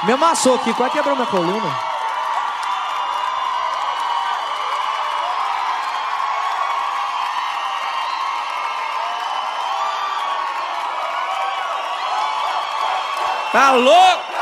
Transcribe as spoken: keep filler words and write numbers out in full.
Me amassou aqui, quase quebrou minha coluna. Tá louco?